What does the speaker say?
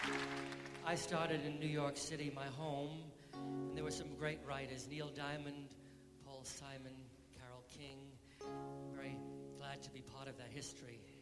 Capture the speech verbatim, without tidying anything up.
I started in New York City, my home, and there were some great writers, Neil Diamond, Paul Simon, Carole King. I'm very glad to be part of that history.